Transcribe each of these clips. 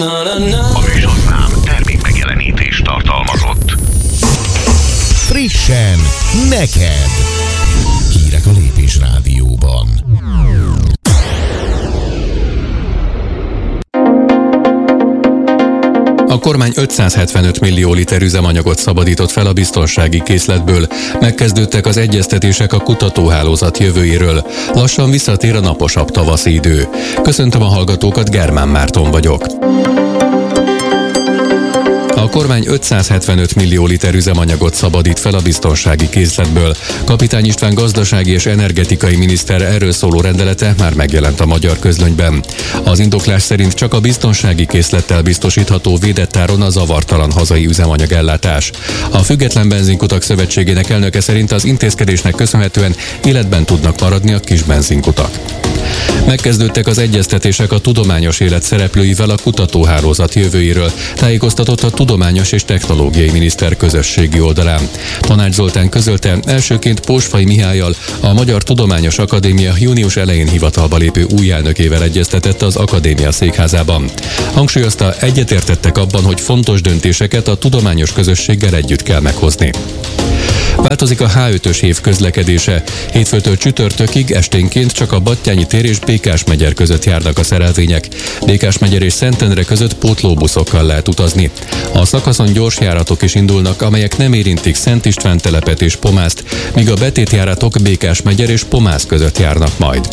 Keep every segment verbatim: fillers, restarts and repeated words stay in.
A műsorszám termék megjelenítést tartalmazott. Frissen neked! Hírek a Lépés Rádióban. A kormány ötszázhetvenöt millió liter üzemanyagot szabadított fel a biztonsági készletből. Megkezdődtek az egyeztetések a kutatóhálózat jövőjéről. Lassan visszatér a naposabb tavaszi idő. Köszöntöm a hallgatókat, Germán Márton vagyok. A kormány ötszázhetvenöt millió liter üzemanyagot szabadít fel a biztonsági készletből. Kapitány István gazdasági és energetikai miniszter erről szóló rendelete már megjelent a magyar közlönyben. Az indoklás szerint csak a biztonsági készlettel biztosítható védett áron a zavartalan hazai üzemanyagellátás. A Független Benzinkutak Szövetségének elnöke szerint az intézkedésnek köszönhetően életben tudnak maradni a kis benzinkutak. Megkezdődtek az egyeztetések a tudományos élet szereplőivel a kutatóhálózat jövőjéről, tájékoztatott a Tudományos és Technológiai Miniszter közösségi oldalán. Tanács Zoltán közölte, elsőként Pósfai Mihállyal, a Magyar Tudományos Akadémia június elején hivatalba lépő új elnökével egyeztetett az akadémia székházában. Hangsúlyozta, egyetértettek abban, hogy fontos döntéseket a tudományos közösséggel együtt kell meghozni. Változik a há ötös év közlekedése. Hétfőtől csütörtökig esténként csak a Battyányi tér és Békásmegyer között járnak a szerelvények. Békásmegyer és Szentendre között pótlóbuszokkal lehet utazni. A szakaszon gyors járatok is indulnak, amelyek nem érintik Szent István telepet és Pomászt, míg a betétjáratok Békásmegyer és Pomász között járnak majd.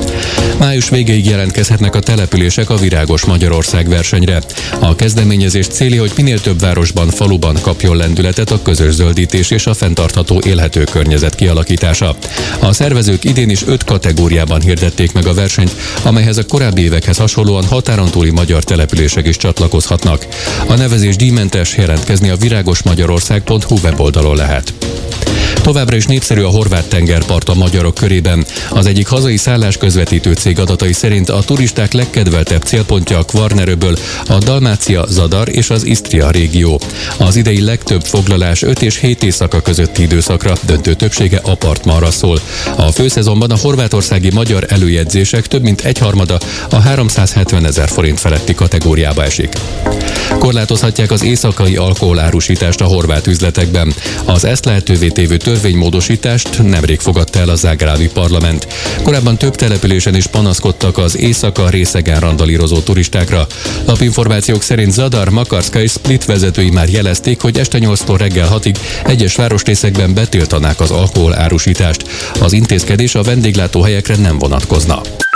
Május végéig jelentkezhetnek a települések a Virágos Magyarország versenyre. A kezdeményezés célja, hogy minél több városban, faluban kapjon lendületet a közös zöldítés és a fenntartható élhető környezet kialakítása. A szervezők idén is öt kategóriában hirdették meg a versenyt, amelyhez a korábbi évekhez hasonlóan határon túli magyar települések is csatlakozhatnak. A nevezés díjmentes, jelentkezni a virágosmagyarország pont hu weboldalon lehet. Továbbra is népszerű a horvát tengerpart a magyarok körében. Az egyik hazai szállásközvetítő cég adatai szerint a turisták legkedveltebb célpontja a Kvarneröböl, a Dalmácia, Zadar és az Isztria régió. Az idei legtöbb foglalás öt és hét éjszaka közötti időszakra, döntő többsége apartmanra szól. A főszezonban a horvátországi magyar előjegyzések több mint egyharmada a háromszázhetven ezer forint feletti kategóriába esik. Korlátozhatják az éjszakai alkoholárusítást a horvát üzletekben. Az ezt lehetővé tévő törvénymódosítást nemrég fogadta el a zágrábi parlament. Korábban több településen is panaszkodtak az éjszaka részegen randalírozó turistákra. Lapinformációk szerint Zadar, Makarszka és Split vezetői már jelezték, hogy este nyolctól reggel hatig egyes városrészekben betiltanák az alkoholárusítást. Az intézkedés a vendéglátóhelyekre nem vonatkozna.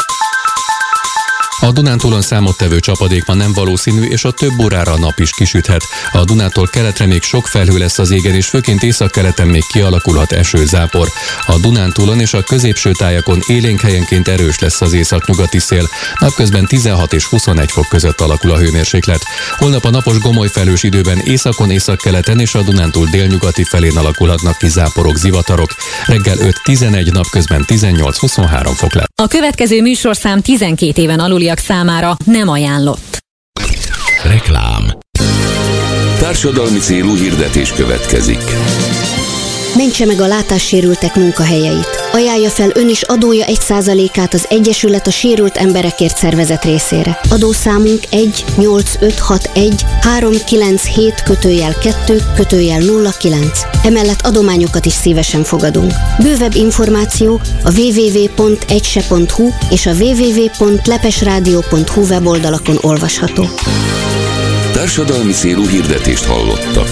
A Dunántúlon számottevő csapadék ma nem valószínű, és a több órára a nap is kisüthet. A Dunától keletre még sok felhő lesz az égen, és főként északkeleten még kialakulhat esőzápor. A Dunántúlon és a középső tájakon élénk helyenként erős lesz az északnyugati szél. Napközben tizenhat és huszonegy fok között alakul a hőmérséklet. Holnap a napos gomolyfelhős időben északon, északkeleten és a Dunántúl délnyugati felén alakulhatnak ki záporok, zivatarok. Reggel öt-tizenegy, napközben tizennyolc-huszonhárom fok lesz. A következő műsorszám tizenkét éven aluliak számára nem ajánlott. Reklám. Társadalmi célú hirdetés következik. Mentse meg a látássérültek munkahelyeit. Ajánlja fel ön is adója egy százalékát az Egyesület a Sérült Emberekért szervezet részére. Adószámunk egy nyolc öt hat egy három kilenc hét kettő kettő nulla kilenc. Emellett adományokat is szívesen fogadunk. Bővebb információ a double-u double-u double-u pont egyse pont hu és a double-u double-u double-u pont lepesradio pont hu weboldalakon olvasható. Társadalmi célú hirdetést hallottak.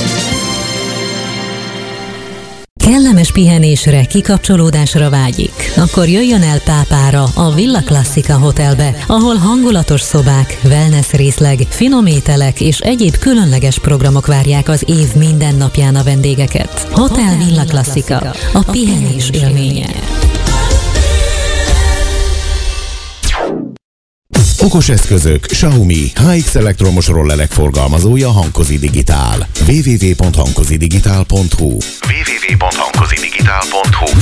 Kellemes pihenésre, kikapcsolódásra vágyik? Akkor jöjjön el Pápára, a Villa Classica Hotelbe, ahol hangulatos szobák, wellness részleg, finom ételek és egyéb különleges programok várják az év minden napján a vendégeket. Hotel Villa Classica, a pihenés élménye. Okos eszközök, Xiaomi, há iksz elektromos rollelek forgalmazója Hankozi Digitál. double-u double-u double-u pont hankozidigitál pont hu double-u double-u double-u pont hankozidigitál pont hu.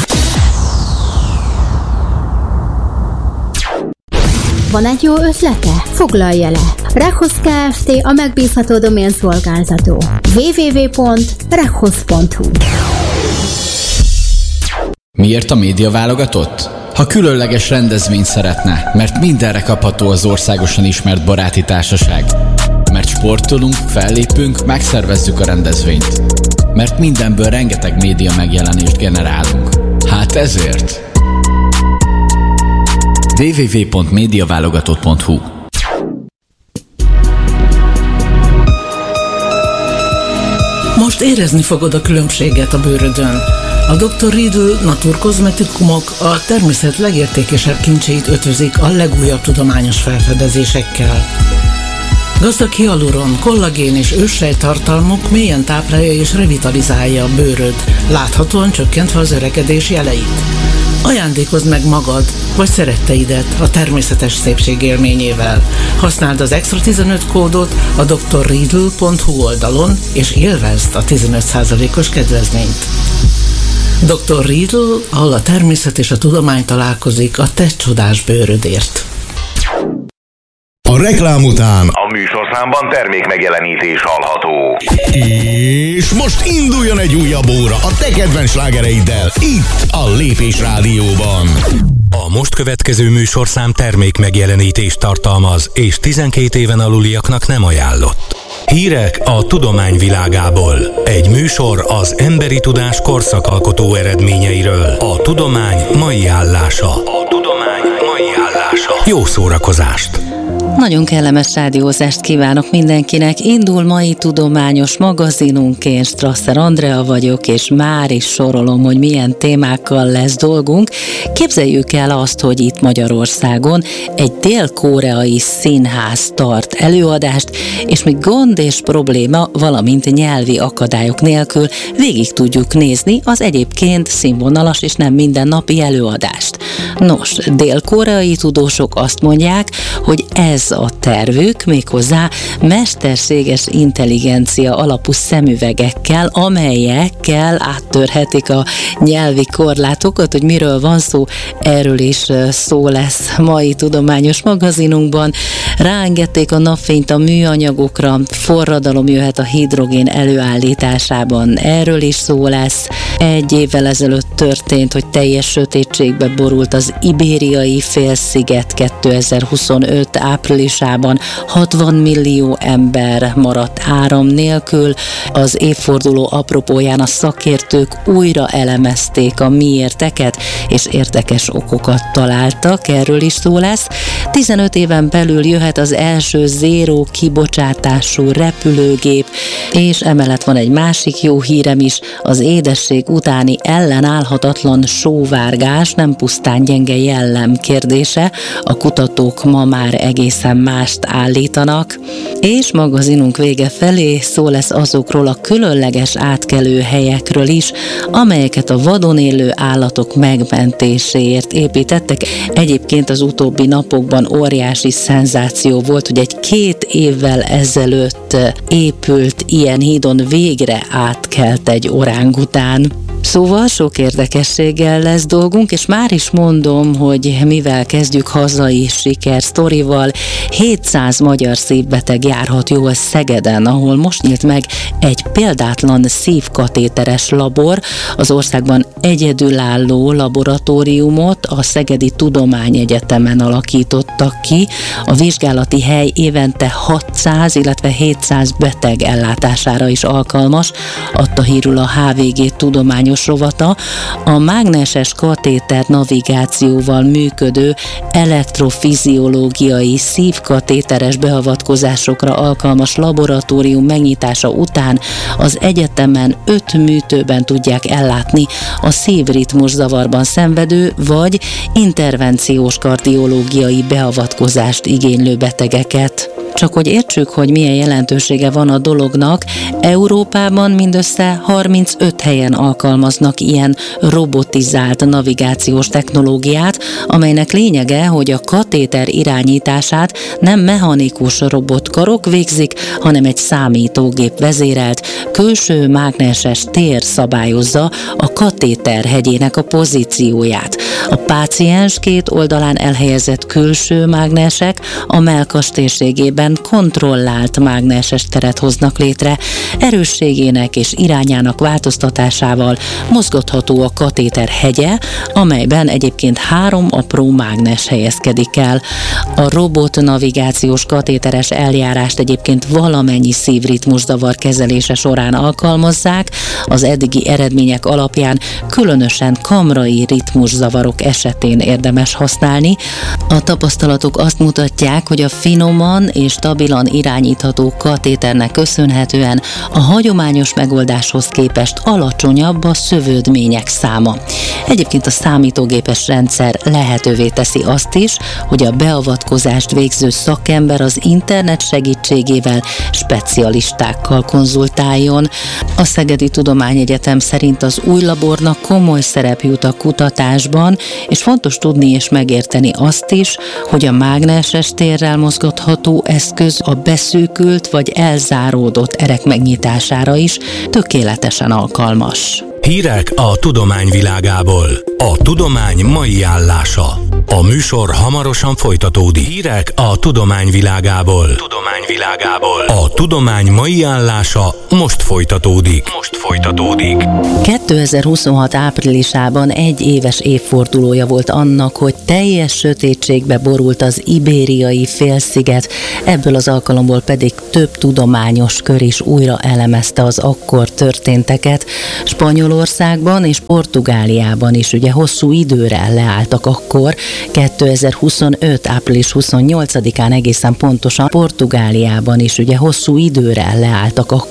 Van egy jó ötlete? Foglalja le! Rechosz Kft. A megbízható doménszolgáltató. double-u double-u double-u pont rechosz pont hu. Miért a média válogatott? ha különleges rendezvényt szeretne, mert mindenre kapható az országosan ismert baráti társaság. Mert sportolunk, fellépünk, megszervezzük a rendezvényt. Mert mindenből rengeteg média megjelenést generálunk. Hát ezért... double-u double-u double-u pont médiaválogatott pont hu Most érezni fogod a különbséget a bőrödön. A doktor Riedl naturkozmetikumok a természet legértékesebb kincseit ötvözik a legújabb tudományos felfedezésekkel. Gazdag hialuron, kollagén és őssejt tartalmuk mélyen táplálja és revitalizálja a bőröd, láthatóan csökkentve az öregedés jeleit. Ajándékozd meg magad vagy szeretteidet a természetes szépség élményével. Használd az Extra tizenöt kódot a d r riedl pont hu oldalon, és élvezd a tizenöt százalékos kedvezményt. doktor Riedl, ahol a természet és a tudomány találkozik a te csodás bőrödért. A reklám után a műsorszámban termék megjelenítés hallható. És most induljon egy újabb óra a te kedvenc slágereiddel, itt a Lépés Rádióban. A most következő műsorszám termék megjelenítést tartalmaz, és tizenkét éven aluliaknak nem ajánlott. Hírek a tudomány világából. Egy műsor az emberi tudás korszakalkotó eredményeiről. A tudomány mai állása. A tudomány mai állása. Jó szórakozást! Nagyon kellemes rádiózást kívánok mindenkinek. Indul mai tudományos magazinunk, én Strasser Andrea vagyok, és már is sorolom, hogy milyen témákkal lesz dolgunk. Képzeljük el azt, hogy itt Magyarországon egy dél-koreai színház tart előadást, és még gond és probléma, valamint nyelvi akadályok nélkül végig tudjuk nézni az egyébként színvonalas és nem mindennapi előadást. Nos, dél-koreai tudósok azt mondják, hogy ez a tervük, méghozzá mesterséges intelligencia alapú szemüvegekkel, amelyekkel áttörhetik a nyelvi korlátokat. Hogy miről van szó, erről is szó lesz mai tudományos magazinunkban. Ráengedték a napfényt a műanyagokra, forradalom jöhet a hidrogén előállításában, erről is szó lesz. Egy évvel ezelőtt történt, hogy teljes sötétségbe borult az Ibériai félsziget. kétezer-huszonöt áprilisában hatvan millió ember maradt áram nélkül. Az évforduló apropóján a szakértők újra elemezték a miérteket, és érdekes okokat találtak, erről is szó lesz. tizenöt éven belül jöhet az első zéró kibocsátású repülőgép, és emellett van egy másik jó hírem is, az édesség utáni ellenállhatatlan sóvárgás nem pusztán gyenge jellem kérdése, a kutatók ma már egészen mást állítanak, és magazinunk vége felé szó lesz azokról a különleges átkelő helyekről is, amelyeket a vadon élő állatok megmentéséért építettek. Egyébként az utóbbi napokban óriási szenzáció volt, hogy egy két évvel ezelőtt épült ilyen hídon végre átkelt egy orángután. Szóval sok érdekességgel lesz dolgunk, és már is mondom, hogy mivel kezdjük hazai sikersztorival. hétszáz magyar szívbeteg járhat jól Szegeden, ahol most nyílt meg egy példátlan szívkatéteres labor. Az országban egyedülálló laboratóriumot a Szegedi Tudományegyetemen alakítottak ki. A vizsgálati hely évente hatszáz, illetve hétszáz beteg ellátására is alkalmas, adta hírül a há vé gé tudományos rovata. A mágneses katéter navigációval működő elektrofiziológiai szívkatéteres beavatkozásokra alkalmas laboratórium megnyitása után az egyetemen öt műtőben tudják ellátni a szívritmus zavarban szenvedő vagy intervenciós kardiológiai beavatkozást igénylő betegeket. Csak hogy értsük, hogy milyen jelentősége van a dolognak, Európában mindössze harmincöt helyen alkalmaznak ilyen robotizált navigációs technológiát, amelynek lényege, hogy a katéter irányítását nem mechanikus robotkarok végzik, hanem egy számítógép vezérelt, külső mágneses tér szabályozza a katéter hegyének a pozícióját. A páciens két oldalán elhelyezett külső mágnesek a mellkas térségében kontrollált mágneses teret hoznak létre. Erősségének és irányának változtatásával mozgatható a katéter hegye, amelyben egyébként három apró mágnes helyezkedik el. A robot navigációs katéteres eljárást egyébként valamennyi szívritmuszavar kezelése során alkalmazzák, az eddigi eredmények alapján különösen kamrai ritmuszavarok esetén érdemes használni. A tapasztalatok azt mutatják, hogy a finoman és stabilan irányítható katéternek köszönhetően a hagyományos megoldáshoz képest alacsonyabb a szövődmények száma. Egyébként a számítógépes rendszer lehetővé teszi azt is, hogy a beavatkozást végző szakember az internet segítségével specialistákkal konzultáljon. A Szegedi Tudományegyetem szerint az új labornak komoly szerep jut a kutatásban, és fontos tudni és megérteni azt is, hogy a mágneses térrel mozgatható eszköz a beszűkült vagy elzáródott erek megnyitására is tökéletesen alkalmas. Hírek a tudomány világából. A tudomány mai állása. A műsor hamarosan folytatódik. Hírek a tudomány világából. Tudomány világából. A tudomány mai állása most folytatódik. Most folytatódik. kétezer-huszonhat áprilisában egy éves évfordulója volt annak, hogy teljes sötétségbe borult az ibériai félsziget, ebből az alkalomból pedig több tudományos kör is újra elemezte az akkor történteket. Spanyolországban és Portugáliában is ugye hosszú időre leálltak akkor, kétezer-huszonöt április huszonnyolcadikán egészen pontosan Portugáliában is ugye hosszú időre leálltak akkor,